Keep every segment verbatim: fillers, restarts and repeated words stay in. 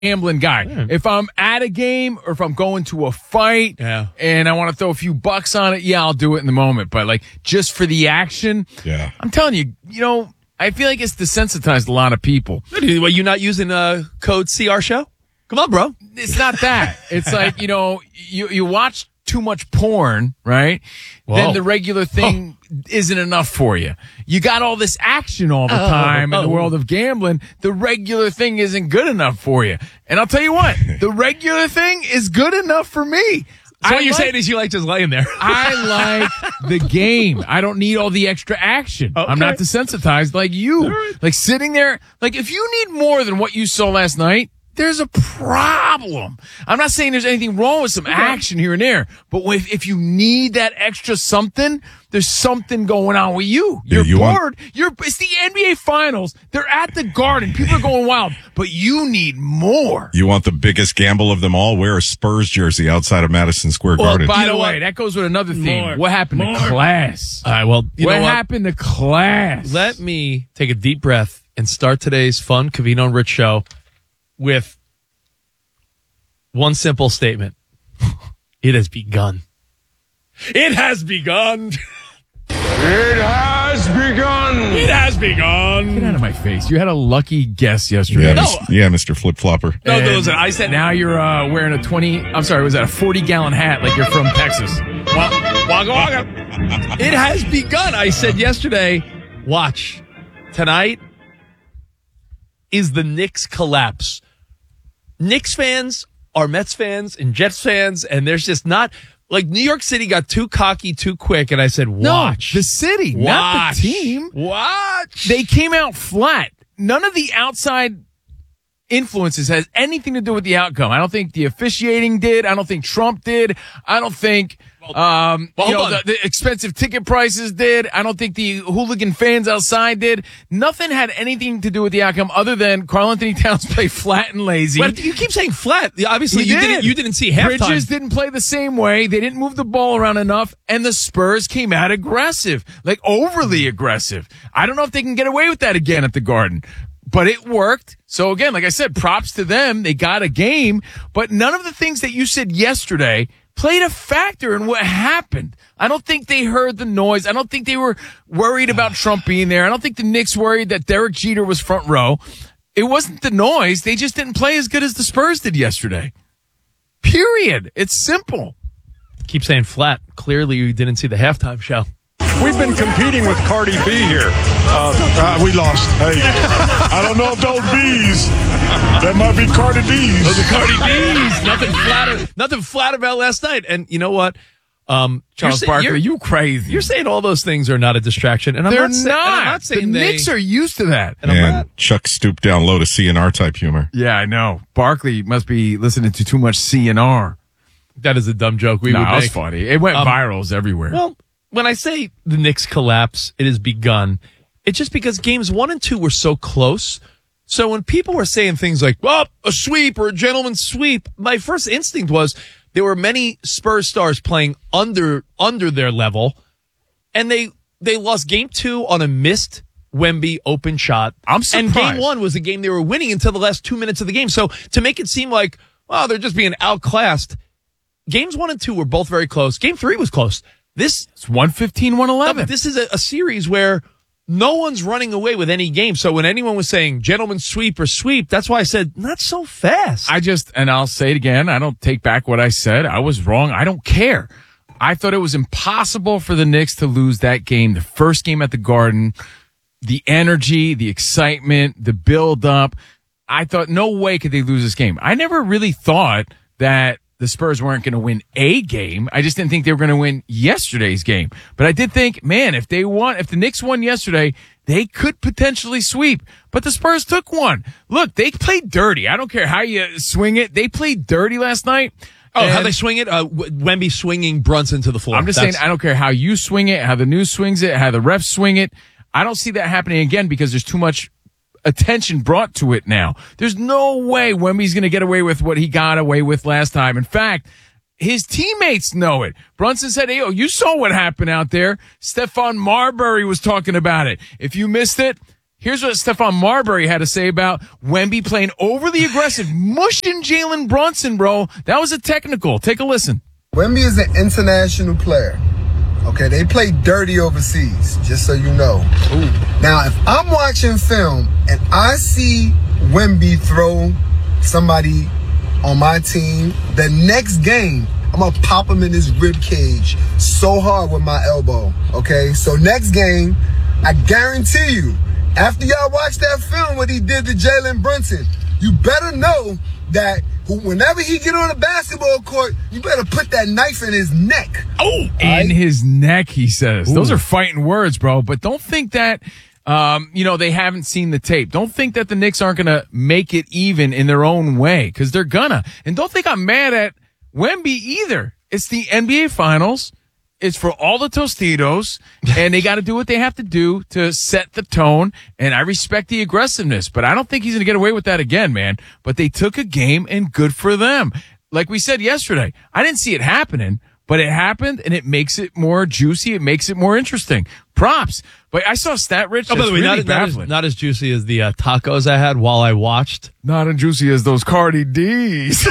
gambling guy. Yeah. If I'm at a game or if I'm going to a fight yeah. and I want to throw a few bucks on it, yeah, I'll do it in the moment. But like just for the action, yeah. I'm telling you, you know, I feel like it's desensitized a lot of people. What, are you not using uh, code C R show? Come on, bro. It's not that. It's like, you know, you, you watch too much porn, right? Whoa. Then the regular thing oh. isn't enough for you. You got all this action all the oh, time oh. in the world of gambling. The regular thing isn't good enough for you. And I'll tell you what, the regular thing is good enough for me. So what you're like, saying is you like just laying there. I like the game. I don't need all the extra action. Okay. I'm not desensitized like you. Right. Like sitting there, like if you need more than what you saw last night, there's a problem. I'm not saying there's anything wrong with some action here and there, but if, if you need that extra something, there's something going on with you. You're yeah, you bored. Want- You're, it's the N B A Finals. They're at the Garden. People are going wild, but you need more. You want the biggest gamble of them all? Wear a Spurs jersey outside of Madison Square well, Garden. By the way, that goes with another theme. More. What happened more. to class? All right, well, you what know what happened to class? Let me take a deep breath and start today's fun Covino and Rich show with one simple statement. It has begun. It has begun. It has begun. It has begun. Get out of my face. You had a lucky guess yesterday. Yeah, no. Mister yeah Mister Flip Flopper. No, there was an, I said. Now you're uh, wearing a twenty, I'm sorry, was that a forty gallon hat like you're from Texas? Wagga wagga. It has begun. I said yesterday, watch. Tonight is the Knicks collapse. Knicks fans are Mets fans and Jets fans, and there's just not, like, New York City got too cocky too quick, and I said, watch. No, the city, watch. not the team. Watch. They came out flat. None of the outside influences has anything to do with the outcome. I don't think the officiating did. I don't think Trump did. I don't think um, well, you know, the, the expensive ticket prices did. I don't think the hooligan fans outside did. Nothing had anything to do with the outcome other than Karl Anthony Towns played flat and lazy. Well, you keep saying flat. Obviously, he you did. didn't. You didn't see halftime. Bridges didn't play the same way. They didn't move the ball around enough, and the Spurs came out aggressive, like overly aggressive. I don't know if they can get away with that again at the Garden. But it worked. So again, like I said, props to them. They got a game, but none of the things that you said yesterday played a factor in what happened. I don't think they heard the noise. I don't think they were worried about Trump being there. I don't think the Knicks worried that Derek Jeter was front row. It wasn't the noise. They just didn't play as good as the Spurs did yesterday. Period. It's simple. Keep saying flat. Clearly you didn't see the halftime show. We've been competing with Cardi B here. Uh, uh, we lost. Hey, I don't know if those B's, that might be Cardi B's. Those are Cardi B's. Nothing flat, nothing flat about last night. And you know what? Um, Charles Barkley, you crazy. You're saying all those things are not a distraction. And I'm They're not, say, not. I'm not saying the they, Knicks are used to that. And, and I'm not. Chuck stooped down low to C N R type humor. Yeah, I know. Barkley must be listening to too much C N R. That is a dumb joke. We no, would that was make. funny. It went um, virals everywhere. Well, when I say the Knicks collapse, it has begun. It's just because games one and two were so close. So when people were saying things like, oh, a sweep or a gentleman's sweep, my first instinct was there were many Spurs stars playing under under their level, and they they lost game two on a missed Wemby open shot. I'm surprised. And game one was a game they were winning until the last two minutes of the game. So to make it seem like, oh, they're just being outclassed, games one and two were both very close. Game three was close. This it's one fifteen, one eleven. No, this is a, a series where no one's running away with any game. So when anyone was saying gentleman's sweep or sweep, that's why I said not so fast. I just, and I'll say it again, I don't take back what I said. I was wrong. I don't care. I thought it was impossible for the Knicks to lose that game. The first game at the Garden, the energy, the excitement, the build up. I thought no way could they lose this game. I never really thought that the Spurs weren't going to win a game. I just didn't think they were going to win yesterday's game. But I did think, man, if they won, if the Knicks won yesterday, they could potentially sweep. But the Spurs took one. Look, they played dirty. I don't care how you swing it. They played dirty last night. Oh, how they swing it? Uh, Wemby swinging Brunson to the floor. I'm just That's- saying, I don't care how you swing it, how the news swings it, how the refs swing it. I don't see that happening again because there's too much attention brought to it now. There's no way Wemby's going to get away with what he got away with last time. In fact, his teammates know it. Brunson said, hey, oh, you saw what happened out there. Stephon Marbury was talking about it. If you missed it, Here's what Stephon Marbury had to say about Wemby playing overly aggressive, mushing Jalen Brunson, bro. That was a technical. Take a listen. Wemby is an international player. Okay, they play dirty overseas, just so you know. Ooh. Now, if I'm watching film and I see Wemby throw somebody on my team, the next game, I'm going to pop him in his rib cage so hard with my elbow, okay? So next game, I guarantee you, after y'all watch that film what he did to Jalen Brunson, you better know that whenever he get on the basketball court, you better put that knife in his neck. Oh, in right? his neck, he says. Ooh. Those are fighting words, bro. But don't think that, um, you know, they haven't seen the tape. Don't think that the Knicks aren't going to make it even in their own way, because they're gonna. And don't think I'm mad at Wemby either. It's the N B A Finals. It's for all the Tostitos, and they got to do what they have to do to set the tone, and I respect the aggressiveness, but I don't think he's going to get away with that again, man. But they took a game, and good for them. Like we said yesterday, I didn't see it happening, but it happened, and it makes it more juicy. It makes it more interesting. Props. But I saw stat, Rich. Oh, by the way, really not, not, as, not as juicy as the uh, tacos I had while I watched. Not as juicy as those Cardi D's.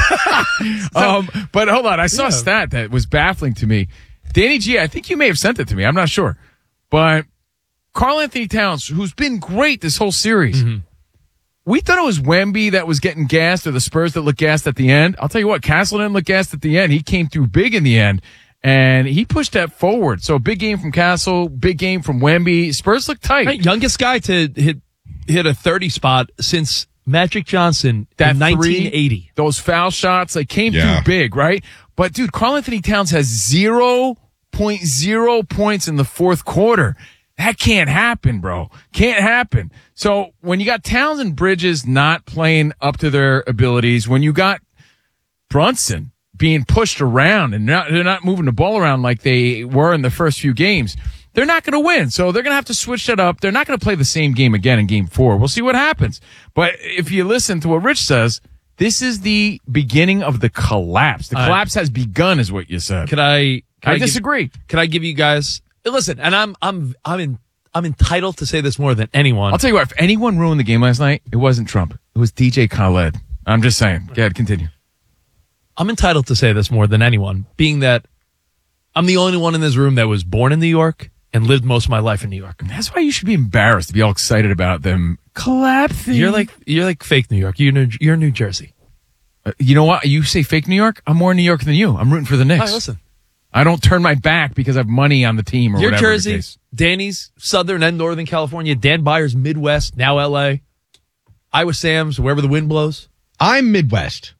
um, but hold on, I saw yeah. a stat that was baffling to me. Danny G, I think you may have sent it to me. I'm not sure. But Karl Anthony Towns, who's been great this whole series, mm-hmm. we thought it was Wemby that was getting gassed or the Spurs that looked gassed at the end. I'll tell you what, Castle didn't look gassed at the end. He came through big in the end, and he pushed that forward. So big game from Castle, big game from Wemby. Spurs look tight. Right, youngest guy to hit hit a thirty spot since Magic Johnson that in nineteen eighty. Three, those foul shots, like came yeah. through big, right? But, dude, Karl Anthony Towns has zero point zero points in the fourth quarter. That can't happen, bro. Can't happen. So when you got Towns and Bridges not playing up to their abilities, when you got Brunson being pushed around and not, they're not moving the ball around like they were in the first few games, they're not going to win. So they're going to have to switch that up. They're not going to play the same game again in game four. We'll see what happens. But if you listen to what Rich says, this is the beginning of the collapse. The collapse uh, has begun, is what you said. Can I? Can I, I disagree. Give, can I give you guys? Listen, and I'm I'm I'm in, I'm entitled to say this more than anyone. I'll tell you what. If anyone ruined the game last night, it wasn't Trump. It was D J Khaled. I'm just saying. Go ahead, continue. I'm entitled to say this more than anyone, being that I'm the only one in this room that was born in New York and lived most of my life in New York. That's why you should be embarrassed to be all excited about them collapsing. You're like you're like fake New York. You're New, you're New Jersey. Uh, you know what? You say fake New York. I'm more New York than you. I'm rooting for the Knicks. Right, listen. I don't turn my back because I have money on the team or You're whatever. Jersey, Danny's Southern and Northern California, Dan Byers Midwest, now L A, Iowa Sam's, wherever the wind blows. I'm Midwest.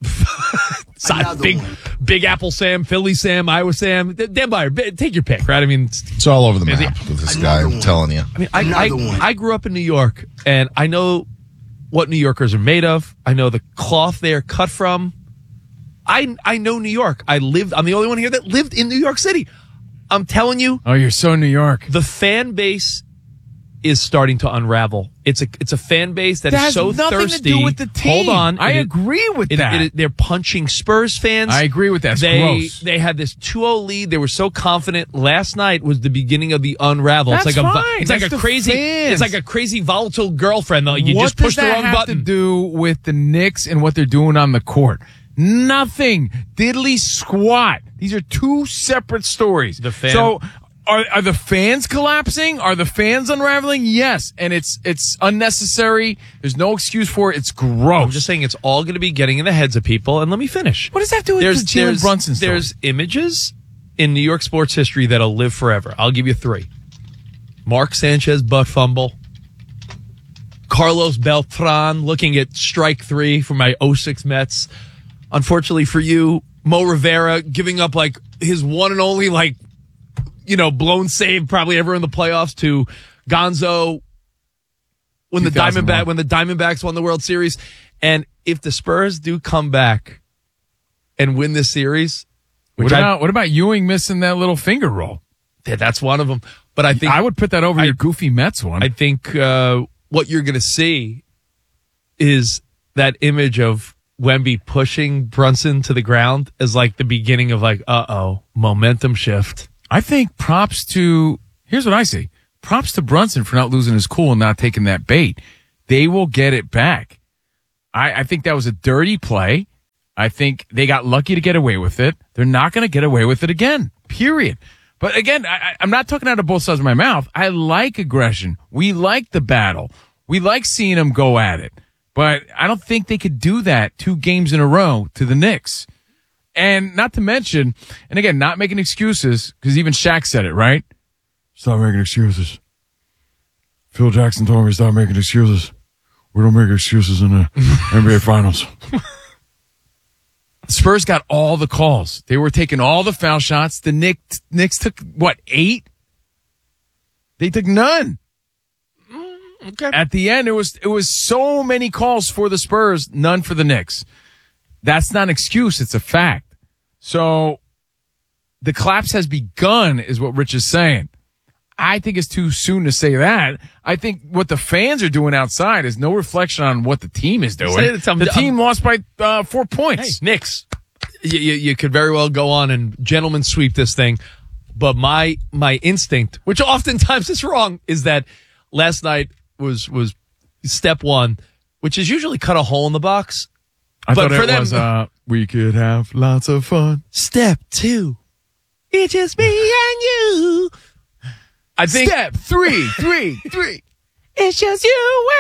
big, one. Big Apple Sam, Philly Sam, Iowa Sam. Dan Byers, take your pick, right? I mean, it's, it's all over the map with this guy, I'm telling you. I mean, I, I, I grew up in New York, and I know what New Yorkers are made of. I know the cloth they are cut from. I I know New York. I lived. I'm the only one here that lived in New York City. I'm telling you. Oh, you're so New York. The fan base is starting to unravel. It's a it's a fan base that, that is so nothing thirsty. To do with the team. Hold on, I it, agree with it, that. It, it, they're punching Spurs fans. I agree with that. It's they gross. they had this two oh lead. They were so confident. Last night was the beginning of the unravel. That's it's like fine. a it's That's like a the crazy fans. it's like a crazy volatile girlfriend. Though you what just push the wrong have button. To do with the Knicks and what they're doing on the court? Nothing. Diddly squat. These are two separate stories. The fan. So are are the fans collapsing? Are the fans unraveling? Yes. And it's it's unnecessary. There's no excuse for it. It's gross. I'm just saying it's all going to be getting in the heads of people. And let me finish. What does that do with there's, the Jalen Brunson story? There's images in New York sports history that'll live forever. I'll give you three. Mark Sanchez butt fumble. Carlos Beltran looking at strike three for my oh six Mets. Unfortunately for you, Mo Rivera giving up like his one and only like, you know, blown save probably ever in the playoffs to Gonzo when the Diamondback when the Diamondbacks won the World Series. And if the Spurs do come back and win this series, what about I, what about Ewing missing that little finger roll? Yeah, that's one of them. But I think I would put that over I, your goofy Mets one. I think uh, what you're going to see is that image of Wemby pushing Brunson to the ground as like the beginning of like, uh-oh, momentum shift. I think props to, here's what I see. props to Brunson for not losing his cool and not taking that bait. They will get it back. I, I think that was a dirty play. I think they got lucky to get away with it. They're not going to get away with it again, period. But again, I, I'm not talking out of both sides of my mouth. I like aggression. We like the battle. We like seeing them go at it. But I don't think they could do that two games in a row to the Knicks. And not to mention, and again, not making excuses, because even Shaq said it, right? Stop making excuses. Phil Jackson told me stop making excuses. We don't make excuses in the N B A Finals. Spurs got all the calls. They were taking all the foul shots. The Knicks, Knicks took, what, eight? They took none. Okay. At the end, it was it was so many calls for the Spurs, none for the Knicks. That's not an excuse. It's a fact. So the collapse has begun is what Rich is saying. I think it's too soon to say that. I think what the fans are doing outside is no reflection on what the team is doing. Say that, um, the team um, lost by uh, four points. Hey, Knicks, you, you, you could very well go on and gentlemen sweep this thing. But my my instinct, which oftentimes is wrong, is that last night was was step one, which is usually cut a hole in the box. I but thought for it them, was, uh, we could have lots of fun. Step two, it's just me and you. I think step three, three, three. It's just you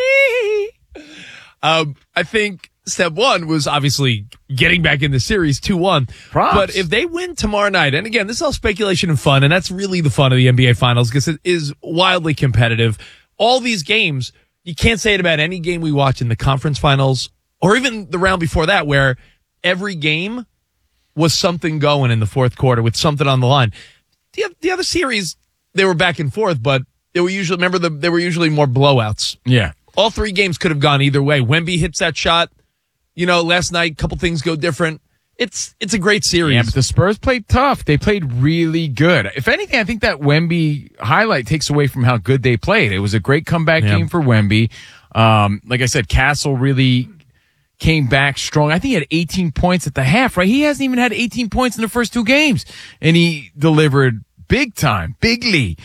and me. Um, I think step one was obviously getting back in the series two one. Props. But if they win tomorrow night, and again, this is all speculation and fun, and that's really the fun of the N B A Finals because it is wildly competitive. All these games, you can't say it about any game we watch in the conference finals or even the round before that where every game was something going in the fourth quarter with something on the line. The, the other series, they were back and forth, but they were usually, remember, the, they were usually more blowouts. Yeah. All three games could have gone either way. Wemby hits that shot. You know, last night, a couple things go different. It's it's a great series. Yeah, but the Spurs played tough. They played really good. If anything, I think that Wemby highlight takes away from how good they played. It was a great comeback Yeah. game for Wemby. Um, like I said, Castle really came back strong. I think he had eighteen points at the half, right? He hasn't even had eighteen points in the first two games. And he delivered big time, bigly.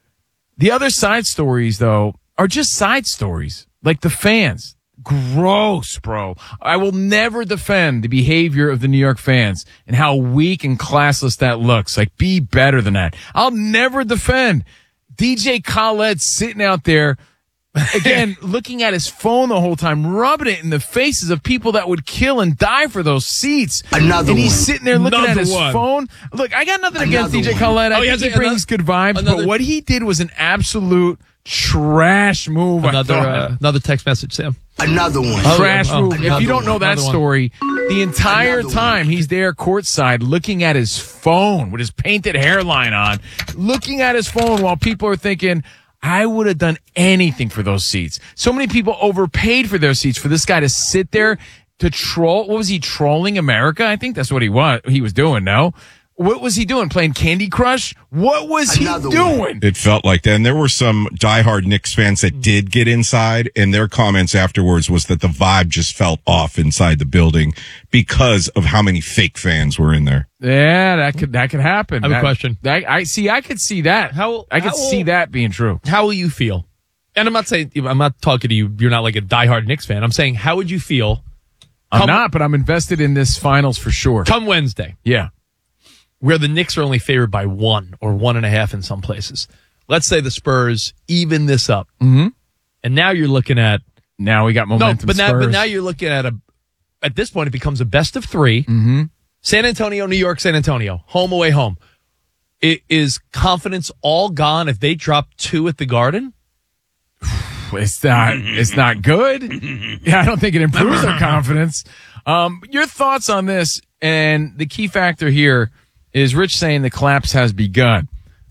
The other side stories, though, are just side stories. Like the fans. Gross, bro. I will never defend the behavior of the New York fans and how weak and classless that looks. Like, be better than that. I'll never defend D J Khaled sitting out there, again, looking at his phone the whole time, rubbing it in the faces of people that would kill and die for those seats. Another and he's one. sitting there looking Another at his one. phone. Look, I got nothing against Another D J one. Khaled. I Oh, he think has he a- brings good vibes, another- but what he did was an absolute trash move. I Another thought. uh, another text message, Sam. Another one. Trash Oh, move. If another you don't know one, that another one. story, the entire Another time one. he's there courtside looking at his phone with his painted hairline on, looking at his phone while people are thinking, I would have done anything for those seats. So many people overpaid for their seats for this guy to sit there to troll. What was he trolling America? I think that's what he was. He was doing. No, what was he doing? Playing Candy Crush? What was Another he one. doing? It felt like that. And there were some diehard Knicks fans that did get inside, and their comments afterwards was that the vibe just felt off inside the building because of how many fake fans were in there. Yeah, that could that could happen. I have a That- question. that- I see. I could see that. How- I could how- see that being true. How will you feel? And I'm not saying, I'm not talking to you, you're not like a diehard Knicks fan. I'm saying, how would you feel I'm Come- not, but I'm invested in this finals for sure. come Wednesday, Yeah. where the Knicks are only favored by one or one and a half in some places? Let's say the Spurs even this up. Mm-hmm. And now you're looking at, Now we got momentum. no, but now, Spurs. but now you're looking at a, at this point, it becomes a best of three. Mm-hmm. San Antonio, New York, San Antonio, home away home. It is confidence all gone if they drop two at the Garden? It's not. It's not good. Yeah, I don't think it improves their confidence. Um, your thoughts on this? And the key factor here is Rich saying the collapse has begun.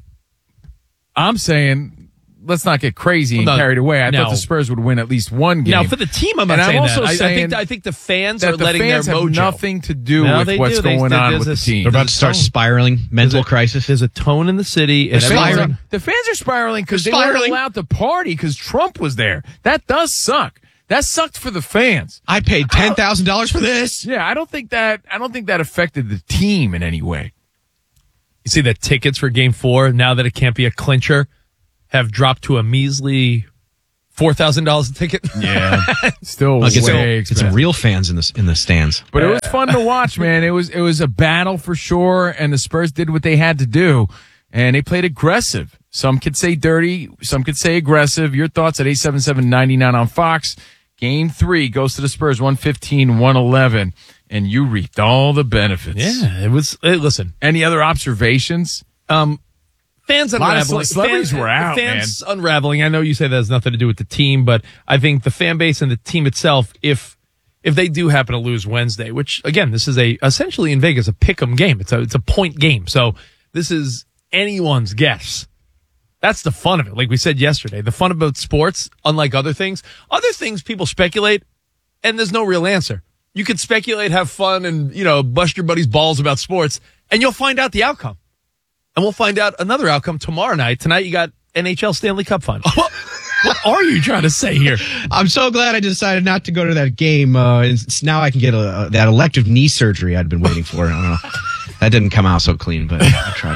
I'm saying let's not get crazy and No, carried away. I no. thought the Spurs would win at least one game. Now, for the team, I'm not And I'm saying also that. I, I saying think I think the fans that are the letting fans their have mojo. nothing to do No, with they what's do. They- going they- on there's with the a- team. They're about to start spiraling. Mental There's a- crisis. There's a tone in the city. And The fans, everyone- are, the fans are spiraling because they weren't Spiraling. allowed to party because Trump was there. That does suck. That sucked for the fans. I paid ten thousand dollars for this. Yeah, I don't think that. I don't think that affected the team in any way. You see the tickets for Game Four now that it can't be a clincher. have dropped to a measly four thousand dollars a ticket. Yeah, still I'll get, some, way get expensive. some real fans in the in the stands. But it was fun to watch, man. It was it was a battle for sure, and the Spurs did what they had to do, and they played aggressive. Some could say dirty, some could say aggressive. Your thoughts at eight seven seven, nine nine on Fox. Game three goes to the Spurs, one fifteen, one eleven, and you reaped all the benefits. Yeah, it was. Hey, listen, Any other observations? um, fans A lot of unraveling. ce- celebrities fans, were out, fans unraveling. I know you say that has nothing to do with the team, but I think the fan base and the team itself, if if they do happen to lose Wednesday, which again, this is a essentially in Vegas a pick'em game. It's a it's a point game, so this is anyone's guess. That's the fun of it. Like we said yesterday, the fun about sports, unlike other things, other things people speculate and there's no real answer. You could speculate, have fun, and, you know, bust your buddy's balls about sports, and you'll find out the outcome. And we'll find out another outcome tomorrow night. Tonight you got N H L Stanley Cup final. What, what are you trying to say here? I'm so glad I decided not to go to that game. Uh, it's, now I can get a, a, that elective knee surgery I'd been waiting for. I don't know. That didn't come out so clean, but I tried.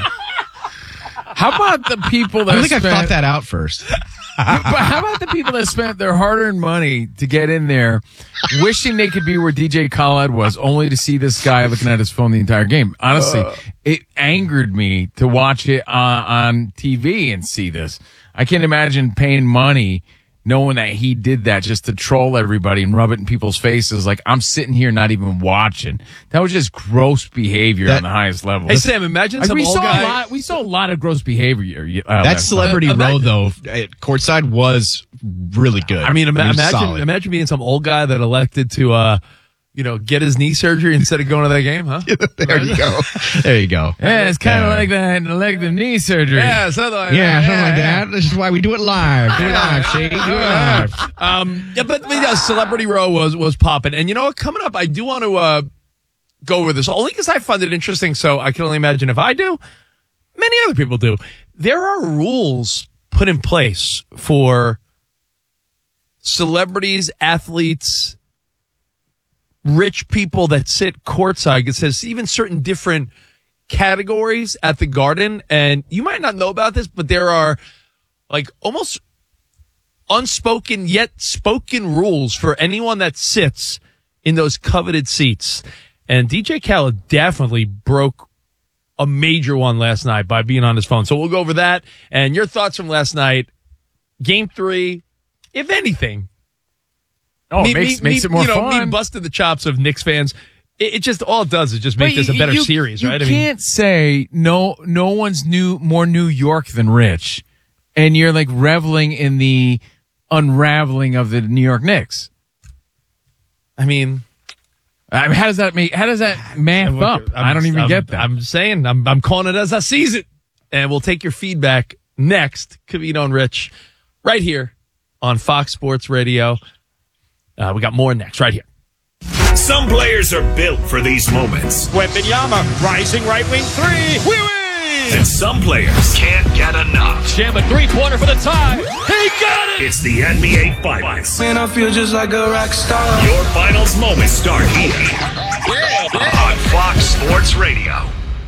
How about the people that I don't think spent, I thought that out first. but how about the people that spent their hard-earned money to get in there, wishing they could be where D J Khaled was, only to see this guy looking at his phone the entire game? Honestly, uh, it angered me to watch it uh, on T V and see this. I can't imagine paying money knowing that he did that just to troll everybody and rub it in people's faces. Like, I'm sitting here not even watching. That was just gross behavior that, on the highest level. Hey, Sam, imagine like, some we old saw guy. A lot, we saw a lot of gross behavior. Uh, that Celebrity uh, Row, though, at courtside was really good. I mean, ima- imagine imagine imagine being some old guy that elected to, uh, you know, get his knee surgery instead of going to that game, huh? There you go. There you go. Yeah, it's kind of Yeah. like that elective knee surgery. Yeah, something like Yeah, that. something like that. This is why we do it live. Do it live, see? Do it live. Um, yeah, but, but yeah, Celebrity Row was was popping, and you know what? Coming up, I do want to uh, go over this only because I find it interesting. So I can only imagine if I do, many other people do. There are rules put in place for celebrities, athletes, rich people that sit courtside. It says even certain different categories at the Garden, and you might not know about this, but there are like almost unspoken yet spoken rules for anyone that sits in those coveted seats. And D J Khaled definitely broke a major one last night by being on his phone. So we'll go over that and your thoughts from last night. Game three, if anything. Oh, me, it makes, me, makes me, it more you know, fun. Me busting the chops of Knicks fans. It, it just, all it does is just make But this a you- better you- series, you right? You I mean, can't say no, no one's new, more New York than Rich. And you're like reveling in the unraveling of the New York Knicks. I mean, I mean, how does that make, how does that math up? I'm- I don't even I'm- get that. I'm saying, I'm, I'm calling it as I sees it. And we'll take your feedback next. Cavino and Rich, right here on Fox Sports Radio. Uh, we got more next, right here. Some players are built for these moments. Wembanyama, rising right wing three. We win! And some players can't get enough. Jam a three-pointer for the tie. He got it! It's the N B A Finals. Man, I feel just like a rock star. Your finals moments start here on Fox Sports Radio.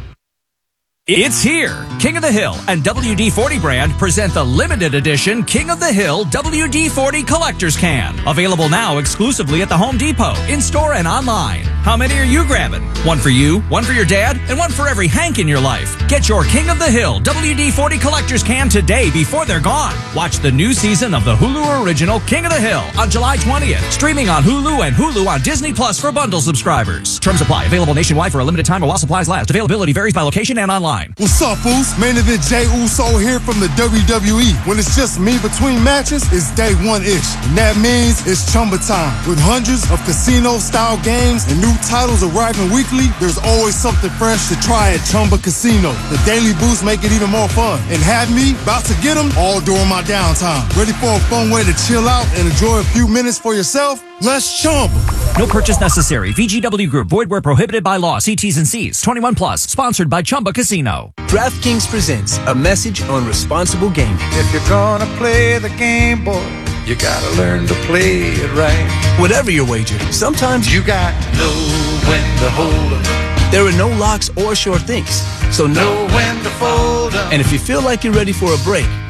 It's here. King of the Hill and W D forty brand present the limited edition King of the Hill W D forty Collector's Can. Available now exclusively at the Home Depot, in-store and online. How many are you grabbing? One for you, one for your dad, and one for every Hank in your life. Get your King of the Hill W D forty Collector's Can today before they're gone. Watch the new season of the Hulu original King of the Hill on July twentieth. Streaming on Hulu and Hulu on Disney Plus for bundle subscribers. Terms apply. Available nationwide for a limited time while supplies last. Availability varies by location and online. What's up, Foos? Main event Jey Uso here from the W W E. When it's just me between matches, it's day one-ish. And that means it's Chumba time. With hundreds of casino-style games and new titles arriving weekly, there's always something fresh to try at Chumba Casino. The daily boosts make it even more fun. And have me about to get them all during my downtime. Ready for a fun way to chill out and enjoy a few minutes for yourself? Let's Chumba. No purchase necessary. V G W Group. Void where prohibited by law. See T's and C's. twenty-one plus. Sponsored by Chumba Casino. DraftKings presents a message on responsible gaming. If you're gonna play the game, boy, you gotta learn to play it right. Whatever your wager, sometimes You got to know when to hold 'em, there are no locks or sure things. So know know when to fold 'em. And if you feel like you're ready for a break,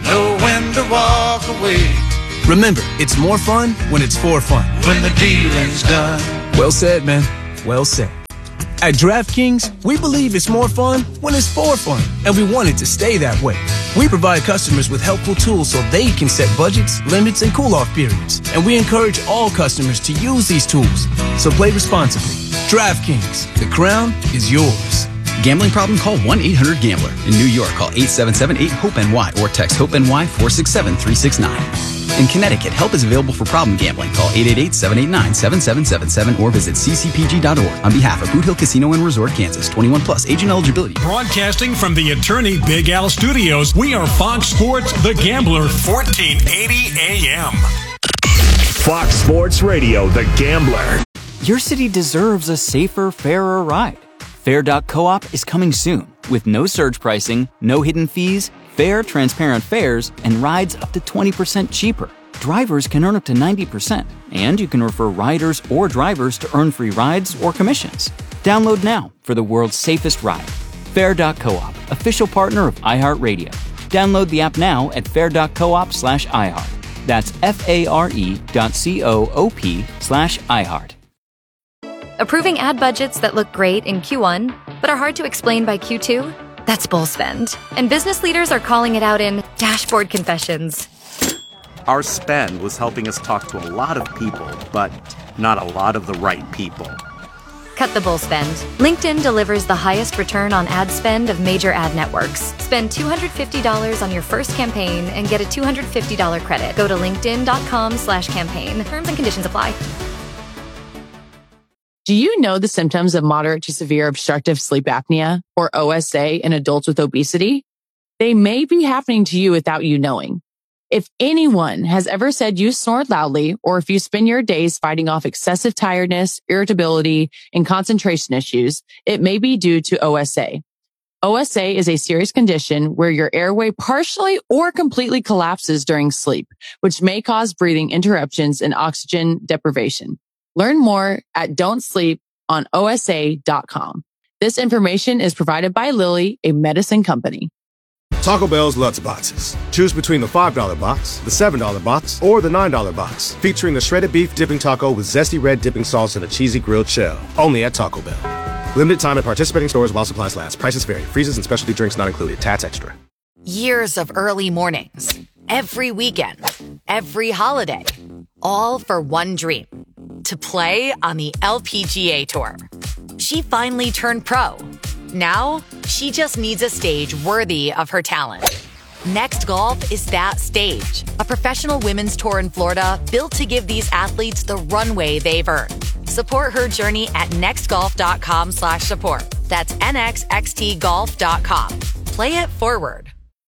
know when to walk away. Remember, it's more fun when it's for fun. When the dealing's done. Well said, man. Well said. At DraftKings, we believe it's more fun when it's for fun, and we want it to stay that way. We provide customers with helpful tools so they can set budgets, limits, and cool-off periods. And we encourage all customers to use these tools. So play responsibly. DraftKings, the crown is yours. Gambling problem? Call one eight hundred gambler. In New York, call eight seven seven eight hope N Y or text HOPE-NY four six seven three six nine. In Connecticut, help is available for problem gambling. Call eight eight eight seven eight nine seven seven seven seven or visit c c p g dot org. On behalf of Boot Hill Casino and Resort, Kansas, twenty-one plus, age and eligibility. Broadcasting from the Attorney Big Al Studios, we are Fox Sports The Gambler, fourteen eighty A M. Fox Sports Radio, The Gambler. Your city deserves a safer, fairer ride. Fair dot coop is coming soon with no surge pricing, no hidden fees, fair, transparent fares, and rides up to twenty percent cheaper. Drivers can earn up to ninety percent, and you can refer riders or drivers to earn free rides or commissions. Download now for the world's safest ride. Fair dot coop, official partner of iHeartRadio. Download the app now at fair dot coop slash iHeart. That's F-A-R-E dot C-O-O-P slash iHeart. Approving ad budgets that look great in Q one, but are hard to explain by Q two? That's bull spend. And business leaders are calling it out in dashboard confessions. Our spend was helping us talk to a lot of people, but not a lot of the right people. Cut the bull spend. LinkedIn delivers the highest return on ad spend of major ad networks. Spend two hundred fifty dollars on your first campaign and get a two hundred fifty dollars credit. Go to linkedin.com slash campaign. Terms and conditions apply. Do you know the symptoms of moderate to severe obstructive sleep apnea, or O S A, in adults with obesity? They may be happening to you without you knowing. If anyone has ever said you snored loudly, or if you spend your days fighting off excessive tiredness, irritability, and concentration issues, it may be due to O S A. O S A is a serious condition where your airway partially or completely collapses during sleep, which may cause breathing interruptions and oxygen deprivation. Learn more at don't sleep on O S A dot com. This information is provided by Lilly, a medicine company. Taco Bell's Lutz Boxes. Choose between the five dollar box, the seven dollar box, or the nine dollar box, featuring the shredded beef dipping taco with zesty red dipping sauce and a cheesy grilled shell. Only at Taco Bell. Limited time at participating stores while supplies last. Prices vary. Freezes and specialty drinks not included. Tats extra. Years of early mornings, every weekend, every holiday, all for one dream. To play on the L P G A Tour. She finally turned pro. Now, she just needs a stage worthy of her talent. Next Golf is that stage. A professional women's tour in Florida built to give these athletes the runway they've earned. Support her journey at nextgolf.com slash support. That's nxxtgolf.com. Play it forward.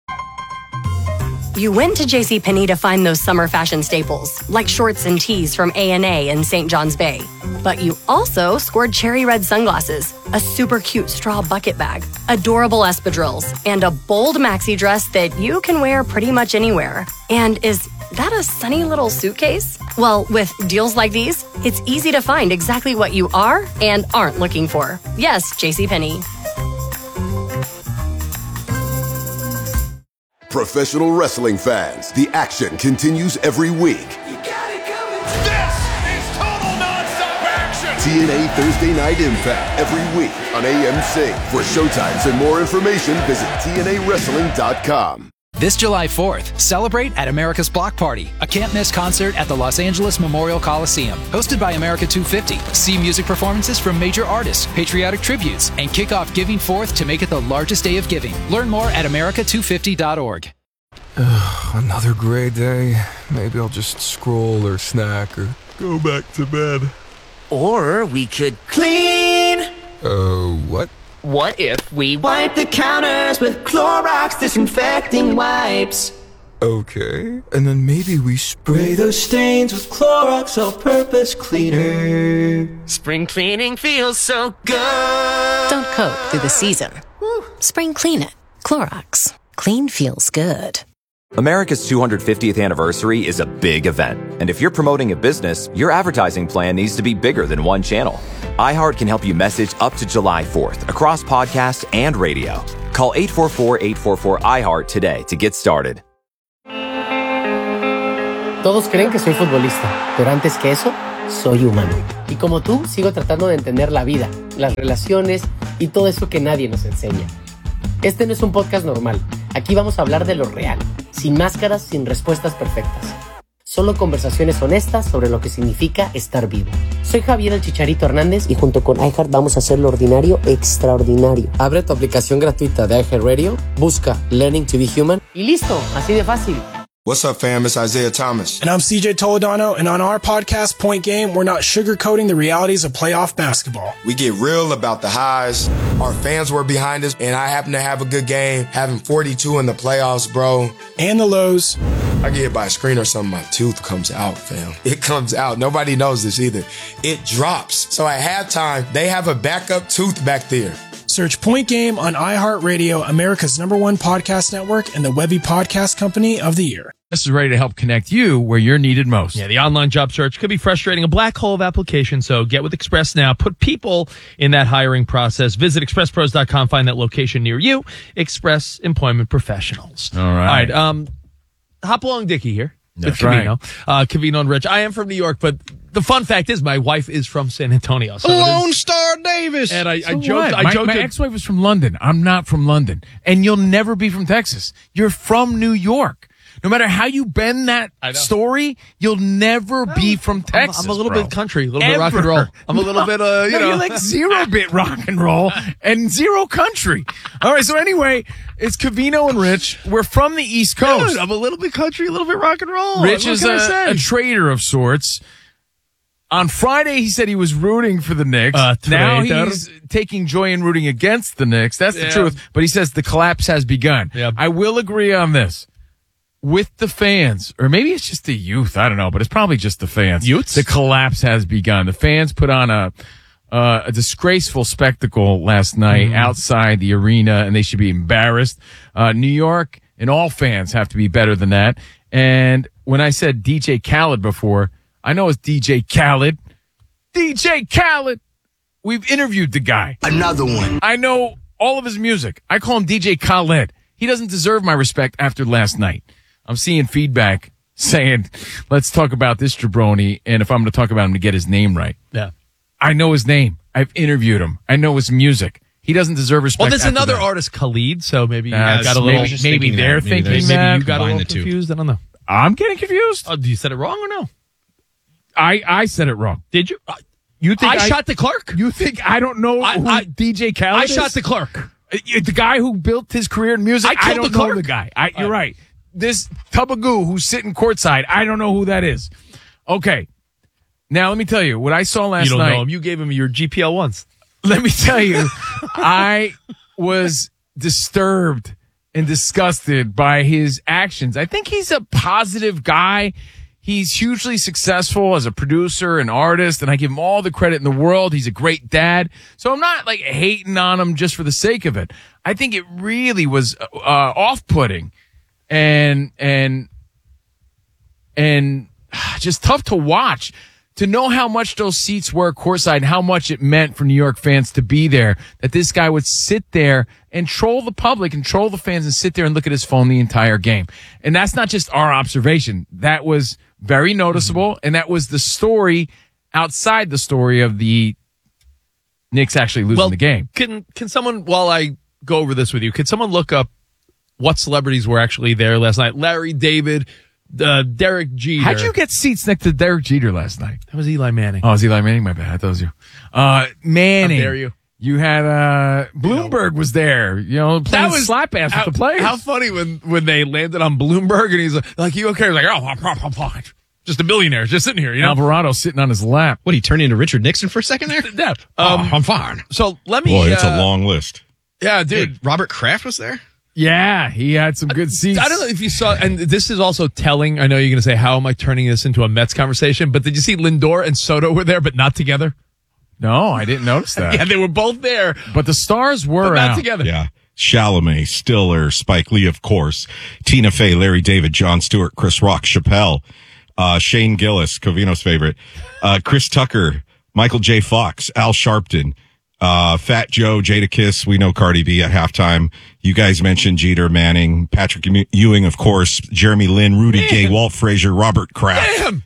You went to JCPenney to find those summer fashion staples, like shorts and tees from A and A in Saint John's Bay. But you also scored cherry red sunglasses, a super cute straw bucket bag, adorable espadrilles, and a bold maxi dress that you can wear pretty much anywhere. And is that a sunny little suitcase? Well, with deals like these, it's easy to find exactly what you are and aren't looking for. Yes, JCPenney. Professional wrestling fans, the action continues every week. You got it coming. This is total nonstop action. T N A Thursday Night Impact every week on A M C. For showtimes and more information, visit T N A wrestling dot com. This July fourth, celebrate at America's Block Party, a can't-miss concert at the Los Angeles Memorial Coliseum. Hosted by America two fifty. See music performances from major artists, patriotic tributes, and kick off Giving Fourth to make it the largest day of giving. Learn more at america two fifty dot org. Another gray day. Maybe I'll just scroll or snack or go back to bed. Or we could clean. Uh, what? What if we wipe the counters with Clorox disinfecting wipes? Okay, and then maybe we spray those stains with Clorox all-purpose cleaner. Spring cleaning feels so good. Don't cope through the season. Spring clean it. Clorox. Clean feels good. America's two hundred fiftieth anniversary is a big event. And if you're promoting a business, your advertising plan needs to be bigger than one channel. iHeart can help you message up to July fourth across podcasts and radio. Call eight four four, eight four four, I HEART today to get started. Todos creen que soy futbolista, pero antes que eso, soy humano. Y como tú, sigo tratando de entender la vida, las relaciones y todo eso que nadie nos enseña. Este no es un podcast normal. Aquí vamos a hablar de lo real, sin máscaras, sin respuestas perfectas. Solo conversaciones honestas sobre lo que significa estar vivo. Soy Javier el Chicharito Hernández y junto con iHeart vamos a hacer lo ordinario extraordinario. Abre tu aplicación gratuita de iHeartRadio, busca Learning to be Human y listo, así de fácil. What's up, fam? It's Isaiah Thomas. And I'm C J Toledano, and on our podcast, Point Game, we're not sugarcoating the realities of playoff basketball. We get real about the highs. Our fans were behind us, and I happen to have a good game, having forty-two in the playoffs, bro. And the lows. I get hit by a screen or something, my tooth comes out, fam. It comes out. Nobody knows this either. It drops. So at halftime, they have a backup tooth back there. Search Point Game on iHeartRadio, America's number one podcast network, and the Webby Podcast Company of the Year. This is ready to help connect you where you're needed most. Yeah, the online job search could be frustrating, a black hole of applications, so get with Express now. Put people in that hiring process. Visit express pros dot com, find that location near you. Express Employment Professionals. All right. All right, um, hop along Dickie here. That's with Covino. right. Uh, Covino and Rich. I am from New York, but the fun fact is my wife is from San Antonio. So Lone is, Star Davis. And I, So I joked. what? I my, joked. My to- ex-wife is from London. I'm not from London. And you'll never be from Texas. You're from New York. No matter how you bend that story, you'll never be from Texas. I'm, I'm a little bro. bit country, a little bit Ever. rock and roll. I'm a little bit, uh, you no, know. You're like zero bit rock and roll and zero country. All right. So anyway, it's Covino and Rich. We're from the East Coast. Dude, I'm a little bit country, a little bit rock and roll. Rich What is can I a, say? a trader of sorts. On Friday, he said he was rooting for the Knicks. Uh, now traitor. he's taking joy in rooting against the Knicks. That's the Yeah. truth. But he says the collapse has begun. Yeah. I will agree on this. With the fans, or maybe it's just the youth. I don't know, but it's probably just the fans. Youths? The collapse has begun. The fans put on a uh, a disgraceful spectacle last night Mm. outside the arena, and they should be embarrassed. Uh, New York and all fans have to be better than that. And when I said D J Khaled before, I know it's D J Khaled. D J Khaled. We've interviewed the guy. Another one. I know all of his music. I call him D J Khaled. He doesn't deserve my respect after last night. I'm seeing feedback saying, let's talk about this jabroni, and if I'm going to talk about him, to get his name right. Yeah. I know his name. I've interviewed him. I know his music. He doesn't deserve respect. Well, there's after another that. artist, Khalid, so maybe you Uh, got a little. maybe, maybe they're maybe thinking maybe that. you got a Combine little the two. confused. I don't know. I'm getting confused. Oh, you said it wrong or no? I, I said it wrong. Did you? Uh, You think I, shot the clerk? You think I don't know I- who I- D J Khaled I is? shot the clerk. Uh, The guy who built his career in music. I killed don't the know clerk. the guy. I, you're right. This tub of goo who's sitting courtside. I don't know who that is. Okay. Now let me tell you what I saw last You don't night. know him. You gave him your G P L once. Let me tell you, I was disturbed and disgusted by his actions. I think he's a positive guy. He's hugely successful as a producer and artist, and I give him all the credit in the world. He's a great dad. So I'm not like hating on him just for the sake of it. I think it really was uh, off-putting and and and just tough to watch. To know how much those seats were courtside and how much it meant for New York fans to be there, that this guy would sit there and troll the public and troll the fans and sit there and look at his phone the entire game. And that's not just our observation. That was very noticeable, and that was the story outside the story of the Knicks actually losing Well, the game. Can can someone, while I go over this with you, can someone look up what celebrities were actually there last night? Larry David, uh, Derek Jeter. How'd you get seats next to Derek Jeter last night? That was Eli Manning. Oh, it was Eli Manning? My bad. I thought it was you. Uh, Manning. How dare you. You had, uh, Bloomberg was there, you know, playing slap ass how, with the players. How funny when, when they landed on Bloomberg and he's like, like you okay? He's like, oh, just a billionaire just sitting here, you know? Alvarado sitting on his lap. What, he turned into Richard Nixon for a second there? Yeah. Um, Um, I'm fine. So let me. Boy, it's uh, a long list. Yeah, dude. Hey, Robert Kraft was there? Yeah, he had some good seats. I don't know if you saw, and this is also telling. I know you're going to say, how am I turning this into a Mets conversation? But did you see Lindor and Soto were there, but not together? No, I didn't notice that. Yeah, they were both there. But the stars were But not out. together. Yeah. Chalamet, Stiller, Spike Lee, of course, Tina Fey, Larry David, Jon Stewart, Chris Rock, Chappelle, uh, Shane Gillis, Covino's favorite, uh, Chris Tucker, Michael J. Fox, Al Sharpton, Uh, Fat Joe, Jadakiss, we know Cardi B at halftime. You guys mentioned Jeter, Manning, Patrick Ewing, of course, Jeremy Lin, Rudy Man. Gay, Walt Frazier, Robert Kraft. Damn!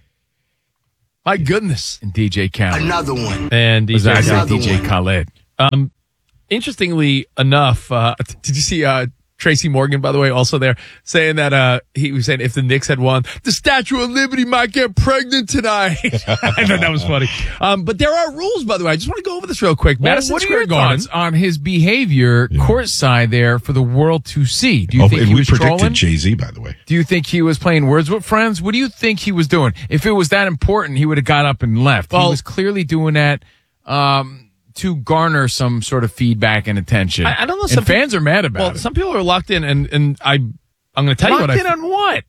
My goodness. And D J Khaled. Another one. And D J I say Khaled. D J Khaled. Um, interestingly enough, uh, did you see uh, Tracy Morgan, by the way, also there, saying that uh, he was saying if the Knicks had won, the Statue of Liberty might get pregnant tonight. I thought that was funny. Um, but there are rules, by the way. I just want to go over this real quick. Well, Madison what are Square your Garden. thoughts on his behavior courtside there for the world to see? Do you Oh, think and he we was predicted trolling? Jay-Z, by the way. Do you think he was playing words with friends? What do you think he was doing? If it was that important, he would have got up and left. Well- he was clearly doing that um, to garner some sort of feedback and attention. I, I don't know. And Some fans people, are mad about well, it. some people are locked in, and, and I, I'm going to tell Locked you what I in on what?